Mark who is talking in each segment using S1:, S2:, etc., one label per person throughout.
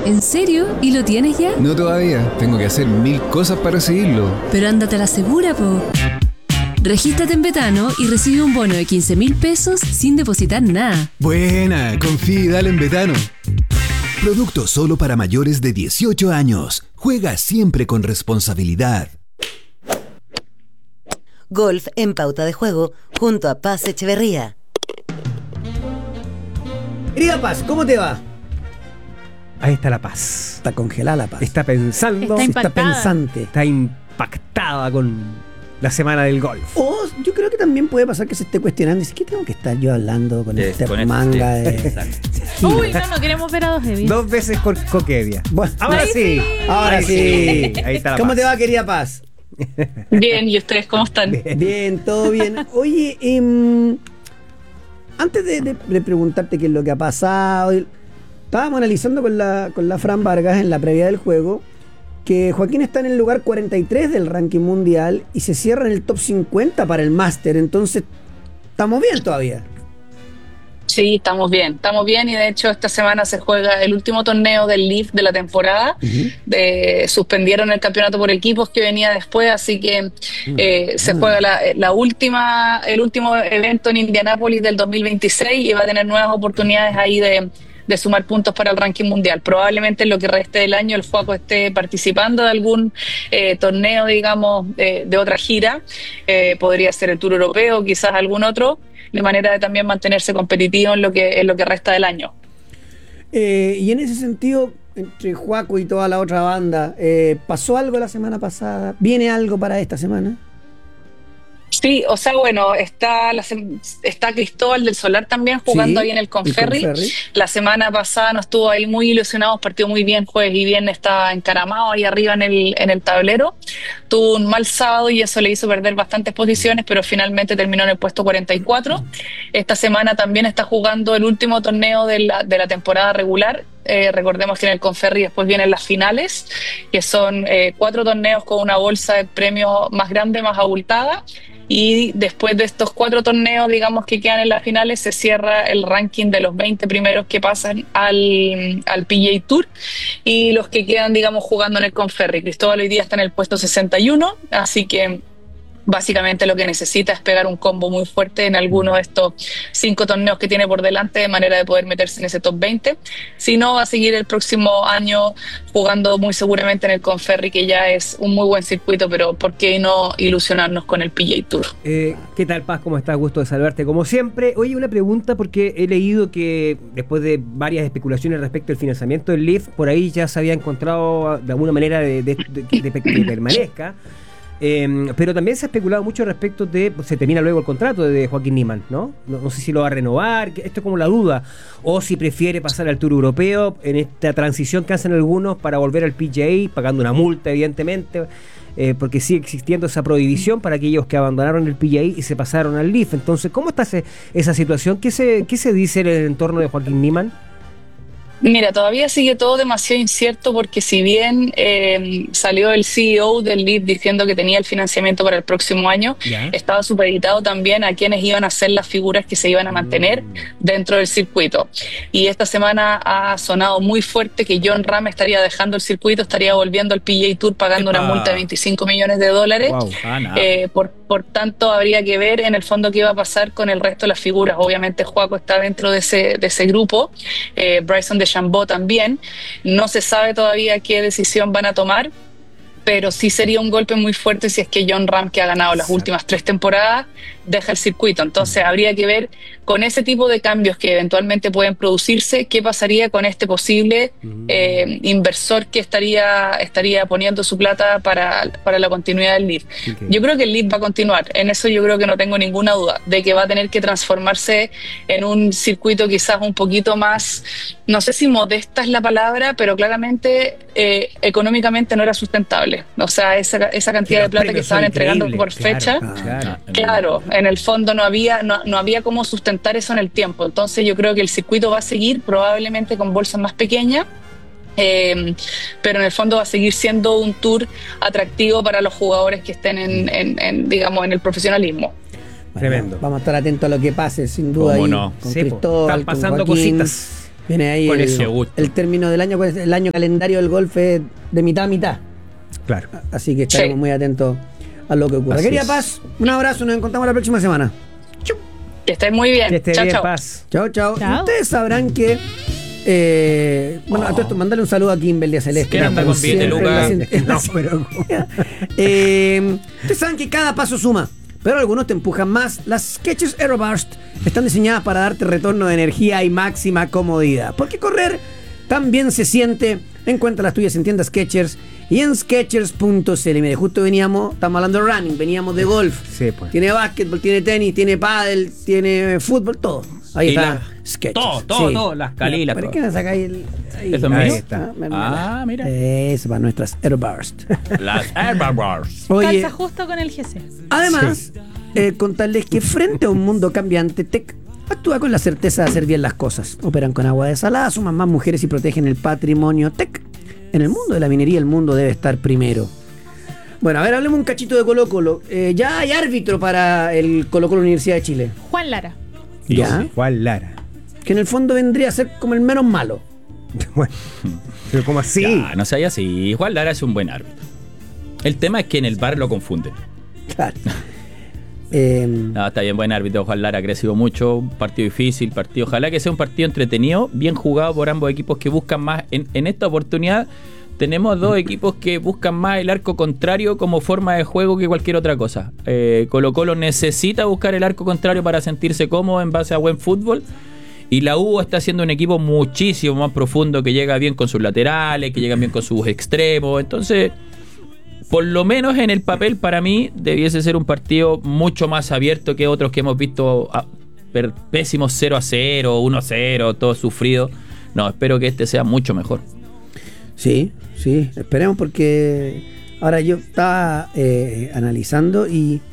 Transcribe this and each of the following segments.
S1: ¿En serio? ¿Y lo tienes ya?
S2: No todavía, tengo que hacer 1000 cosas para recibirlo.
S1: Pero ándate a la segura, po. Regístrate en Betano y recibe un bono de 15.000 pesos sin depositar nada.
S2: Buena, confía y dale en Betano.
S3: Producto solo para mayores de 18 años. Juega siempre con responsabilidad.
S4: Golf en Pauta de Juego junto a Paz Echeverría.
S5: Querida Paz, ¿cómo te va?
S6: Ahí está la Paz.
S5: Está congelada la Paz.
S6: Está pensando.
S7: Está
S5: pensante.
S6: Está impactada con la semana del golf.
S5: O yo creo que también puede pasar que se esté cuestionando. Dice, ¿qué tengo que estar yo hablando con este manga de...
S7: Uy, no queremos ver a dos Evis.
S6: 2 veces con Coquevia.
S5: Bueno,
S6: Ahora sí.
S5: ahora sí.
S6: Ahí está la
S5: ¿Cómo
S6: Paz.
S5: te va, querida Paz?
S8: Bien, ¿y ustedes cómo están?
S5: Bien, todo bien. Oye, antes de preguntarte qué es lo que ha pasado, estábamos analizando con la Fran Vargas en la previa del juego que Joaquín está en el lugar 43 del ranking mundial y se cierra en el top 50 para el Máster. Entonces, estamos bien todavía.
S8: Sí, estamos bien y de hecho esta semana se juega el último torneo del Leaf de la temporada. Suspendieron el campeonato por equipos que venía después, así que se juega el último evento en Indianápolis del 2026 y va a tener nuevas oportunidades ahí de sumar puntos para el ranking mundial. Probablemente en lo que reste del año el Juaco esté participando de algún torneo, digamos, de otra gira. Podría ser el Tour Europeo, quizás algún otro, de manera de también mantenerse competitivo en lo que resta del año.
S5: Y en ese sentido, entre Juaco y toda la otra banda, ¿pasó algo la semana pasada? ¿Viene algo para esta semana?
S8: Sí, o sea, bueno, está Cristóbal del Solar también jugando ahí en el Conferri. La semana pasada nos estuvo ahí muy ilusionados, partió muy bien, jueves y viernes estaba encaramado ahí arriba en el tablero. Tuvo un mal sábado y eso le hizo perder bastantes posiciones, pero finalmente terminó en el puesto 44. Esta semana también está jugando el último torneo de la temporada regular. Recordemos que en el Conferri después vienen las finales, que son 4 torneos con una bolsa de premios más grande, más abultada. Y después de estos 4 torneos, digamos, que quedan en las finales, se cierra el ranking de los 20 primeros que pasan al PGA Tour y los que quedan, digamos, jugando en el Conferri. Cristóbal hoy día está en el puesto 61, así que básicamente lo que necesita es pegar un combo muy fuerte en alguno de estos 5 torneos que tiene por delante, de manera de poder meterse en ese top 20. Si no, va a seguir el próximo año jugando muy seguramente en el Conferri, que ya es un muy buen circuito, pero ¿por qué no ilusionarnos con el PGA Tour?
S6: ¿Qué tal, Paz? ¿Cómo estás? Gusto de saludarte como siempre. Oye, una pregunta, porque he leído que después de varias especulaciones respecto al financiamiento del Leaf, por ahí ya se había encontrado de alguna manera de que permanezca. Pero también se ha especulado mucho respecto de, se termina luego el contrato de Joaquín Niemann, ¿no? No sé si lo va a renovar, esto es como la duda, o si prefiere pasar al Tour Europeo en esta transición que hacen algunos para volver al PGA, pagando una multa evidentemente, porque sigue existiendo esa prohibición para aquellos que abandonaron el PGA y se pasaron al Leaf. Entonces, ¿cómo está esa situación? ¿Qué se dice en el entorno de Joaquín Niemann?
S8: Mira, todavía sigue todo demasiado incierto porque si bien salió el CEO del Leaf diciendo que tenía el financiamiento para el próximo año, estaba supeditado también a quienes iban a ser las figuras que se iban a mantener dentro del circuito. Y esta semana ha sonado muy fuerte que Jon Rahm estaría dejando el circuito, estaría volviendo al PGA Tour pagando una multa de $25 millones. Wow. Por tanto, habría que ver en el fondo qué va a pasar con el resto de las figuras. Obviamente Juaco está dentro de ese grupo, Bryson DeChambeau también. No se sabe todavía qué decisión van a tomar, pero sí sería un golpe muy fuerte si es que Jon Rahm, que ha ganado las últimas 3 temporadas, deja el circuito. Entonces habría que ver con ese tipo de cambios que eventualmente pueden producirse, qué pasaría con este posible inversor que estaría poniendo su plata para la continuidad del Leaf. Okay. Yo creo que el Leaf va a continuar, en eso yo creo que no tengo ninguna duda, de que va a tener que transformarse en un circuito quizás un poquito más, no sé si modesta es la palabra, pero claramente económicamente no era sustentable. O sea, esa cantidad de plata que estaban entregando por fecha, claro, en el fondo no había cómo sustentar eso en el tiempo. Entonces yo creo que el circuito va a seguir probablemente con bolsas más pequeñas, pero en el fondo va a seguir siendo un tour atractivo para los jugadores que estén digamos, en el profesionalismo.
S5: Tremendo. Vamos a estar atentos a lo que pase, sin duda.
S6: ¿Cómo
S5: ahí,
S6: no?
S5: Con
S6: sí,
S5: Cristóbal,
S6: están pasando
S5: con Joaquín,
S6: cositas.
S5: Viene ahí
S6: Con ese
S5: el término del año, pues, el año calendario del golf es de mitad a mitad.
S6: Claro.
S5: Así que estaremos muy atentos a lo que ocurra.
S2: Así
S5: Querida
S2: es.
S5: Paz, un abrazo, nos encontramos la próxima semana.
S8: Que estés muy bien.
S6: Que esté
S8: Chao,
S6: bien,
S8: chao.
S6: Paz.
S5: Chao, chao.
S7: Chao.
S5: Ustedes sabrán que bueno, a todo esto, mandale un saludo a Kimberly a Celeste.
S2: Que anda
S5: como
S2: con billete
S5: siempre,
S2: Lucas.
S5: no, pero ustedes saben que cada paso suma, pero algunos te empujan más. Las Skechers Aeroburst están diseñadas para darte retorno de energía y máxima comodidad. Porque correr también se siente. Encuentra las tuyas en tiendas Skechers y en Skechers.cl. Mire, justo estamos hablando de running, veníamos de golf.
S6: Sí, pues.
S5: Tiene básquetbol, tiene tenis, tiene pádel, tiene fútbol, todo. Ahí
S2: Y
S5: está.
S2: la-
S5: Skechers.
S2: todo, las calilas,
S5: ¿Para
S2: todo.
S5: qué me sacáis ahí?
S2: ¿Eso es
S5: Ahí
S2: mío?
S5: está.
S2: Mira.
S5: Eso para nuestras Airburst.
S2: Las Airburst.
S5: Oye,
S7: Calza justo con el GC.
S5: además, contarles que frente a un mundo cambiante, Tech actúa con la certeza de hacer bien las cosas. Operan con agua desalada, suman más mujeres y protegen el patrimonio. Tech. En el mundo de la minería, el mundo debe estar primero. Bueno, a ver, hablemos un cachito de Colo-Colo. Ya hay árbitro para el Colo-Colo Universidad de Chile.
S7: Juan Lara.
S5: Ya.
S6: Juan Lara.
S5: Que en el fondo vendría a ser como el menos malo.
S6: Bueno, pero como así.
S2: Ya, no sea así. Juan Lara es un buen árbitro. El tema es que en el bar lo confunden.
S5: Claro.
S2: No, está bien, buen árbitro. Juan Lara ha crecido mucho. Partido difícil, partido. Ojalá que sea un partido entretenido, bien jugado por ambos equipos que buscan más. En esta oportunidad tenemos dos equipos que buscan más el arco contrario como forma de juego que cualquier otra cosa. Colo-Colo necesita buscar el arco contrario para sentirse cómodo en base a buen fútbol. Y la U está siendo un equipo muchísimo más profundo, que llega bien con sus laterales, que llega bien con sus extremos. Entonces, por lo menos en el papel, para mí, debiese ser un partido mucho más abierto que otros que hemos visto pésimos 0-0, 1-0, todo sufrido. No, espero que este sea mucho mejor.
S5: Sí, sí, esperemos, porque ahora yo estaba analizando y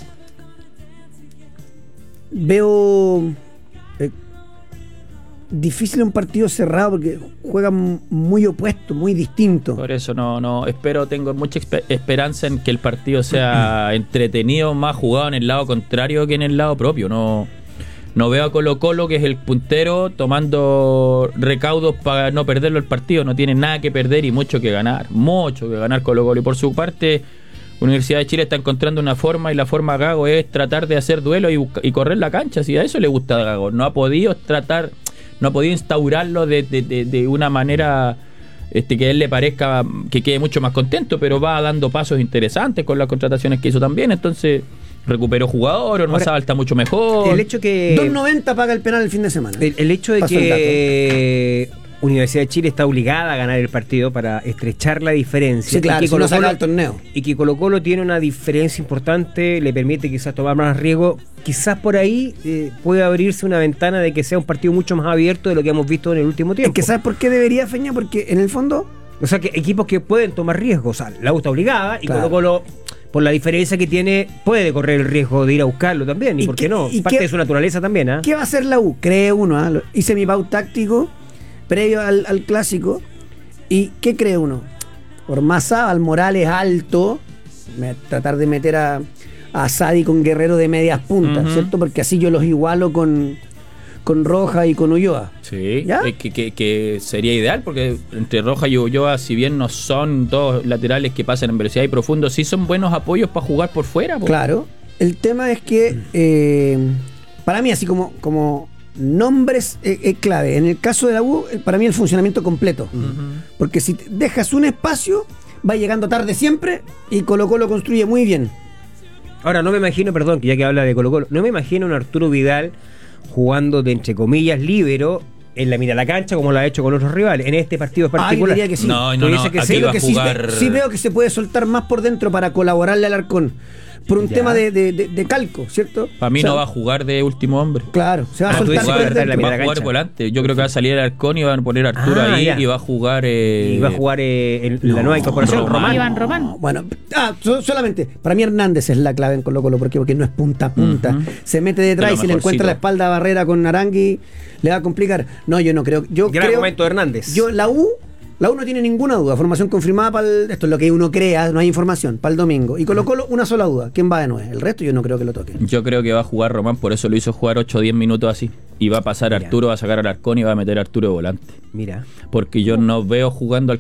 S5: veo difícil un partido cerrado porque juegan muy opuestos, muy distintos.
S2: Por eso tengo mucha esperanza en que el partido sea entretenido, más jugado en el lado contrario que en el lado propio. No veo a Colo-Colo, que es el puntero, tomando recaudos para no perderlo el partido. No tiene nada que perder y mucho que ganar. Mucho que ganar Colo-Colo. Y por su parte, Universidad de Chile está encontrando una forma, y la forma Gago es tratar de hacer duelo y correr la cancha. Si a eso le gusta a Gago. No ha podido instaurarlo de una manera que a él le parezca que quede mucho más contento, pero va dando pasos interesantes con las contrataciones que hizo también. Entonces recuperó jugadores, Ormazábal está mucho mejor.
S6: El hecho que
S5: 2.90 paga el penal el fin de semana.
S6: El hecho de
S5: Pasó el
S6: que Universidad de Chile está obligada a ganar el partido para estrechar la diferencia.
S5: Sí, claro,
S6: y que
S5: si no saca
S6: Colo-Colo-
S5: el torneo.
S6: Y que Colo-Colo tiene una diferencia importante, le permite quizás tomar más riesgo. Quizás por ahí puede abrirse una ventana de que sea un partido mucho más abierto de lo que hemos visto en el último tiempo.
S5: Es que ¿sabes por qué debería, Feña? Porque en el fondo,
S6: O sea, que equipos que pueden tomar riesgos. O sea, la U está obligada y
S5: Claro.
S6: Colo-Colo, por la diferencia que tiene, puede correr el riesgo de ir a buscarlo también. ¿Y por qué no? Parte de su naturaleza también, ¿ah?
S5: ¿qué va a hacer la U? Cree uno, ¿ah? Hice mi pau táctico previo al clásico. ¿Y qué cree uno? Ormazábal, Morales alto, tratar de meter a Sadi con Guerrero de medias puntas,
S2: Ujú.
S5: ¿cierto? Porque así yo los igualo con Roja y con Ulloa.
S2: Sí,
S5: ¿Ya?
S2: que sería ideal, porque entre Roja y Ulloa, si bien no son dos laterales que pasan en velocidad y profundo, sí son buenos apoyos para jugar por fuera. Po.
S5: Claro. El tema es que para mí, así como nombres clave, en el caso de la U, para mí el funcionamiento completo. Porque si te dejas un espacio, va llegando tarde siempre y Colo-Colo construye muy bien.
S6: Ahora, no me imagino, perdón, que ya que habla de Colo-Colo, no me imagino un Arturo Vidal jugando de, entre comillas, líbero en la mitad de la cancha como lo ha hecho con otros rivales. En este partido en particular.
S5: diría que sí.
S2: No,
S6: Tú dices que
S2: aquí
S6: sí,
S2: va
S5: Lo
S2: a
S5: que
S2: jugar...
S5: sí veo que se puede soltar más por dentro para colaborarle al Alarcón. Por un
S6: Ya.
S5: tema de calco, ¿cierto?
S2: Para mí
S5: O sea,
S2: no va a jugar de último hombre.
S5: Claro, se va a
S6: tú
S5: soltar
S6: dices
S5: por
S6: que va a estar en la
S5: dentro.
S6: mitad
S2: Va a
S6: de
S2: jugar
S6: cancha.
S2: volante. Yo creo que va a salir el Arcón y van a poner a Arturo
S6: Ah,
S2: ahí
S6: ya.
S2: y va a jugar...
S6: Y va a jugar en la nueva incorporación,
S2: Román.
S7: Iván Román.
S5: Bueno, solamente, para mí Hernández es la clave en Colo-Colo, porque no es punta a punta.
S2: Ujú.
S5: Se mete detrás
S2: De
S5: y
S2: lo
S5: si le encuentra
S2: mejorcito.
S5: la espalda a Barrera con Narangui, le va a complicar. No, yo no creo. Yo
S6: Gran
S5: creo,
S6: momento de Hernández.
S5: Yo, la U La U no tiene ninguna duda, formación confirmada para esto es lo que uno crea, no hay información, para el domingo. Y Colo-Colo, una sola duda, ¿quién va de 9? El resto yo no creo que lo toque.
S2: Yo creo que va a jugar Román, por eso lo hizo jugar 8 o 10 minutos así. Y va a pasar Arturo, va a sacar al Arcón y va a meter a Arturo de volante.
S6: Mira.
S2: Porque yo no veo jugando al